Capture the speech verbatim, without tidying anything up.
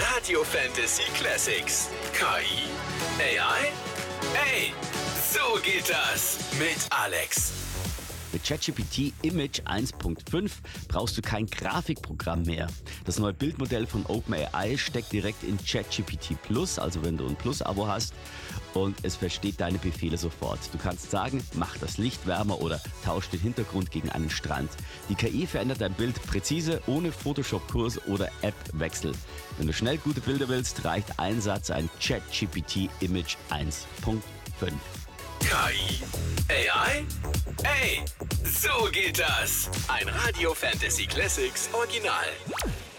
Radio Fantasy Classics. K I? A I? Ey, so geht das mit Alex. Mit ChatGPT Image eins Punkt fünf brauchst du kein Grafikprogramm mehr. Das neue Bildmodell von OpenAI steckt direkt in ChatGPT Plus, also wenn du ein Plus-Abo hast, und es versteht deine Befehle sofort. Du kannst sagen, mach das Licht wärmer oder tausch den Hintergrund gegen einen Strand. Die K I verändert dein Bild präzise, ohne Photoshop-Kurs oder App-Wechsel. Wenn du schnell gute Bilder willst, reicht ein Satz ein ChatGPT Image eins Punkt fünf. K I? A I? Ey, so geht das. Ein Radio Fantasy Classics Original.